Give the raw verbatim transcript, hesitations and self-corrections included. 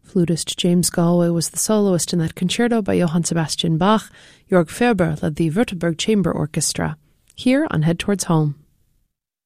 Flutist James Galway was the soloist in that concerto by Johann Sebastian Bach. Jörg Ferber led the Württemberg Chamber Orchestra. Here on Head Towards Home.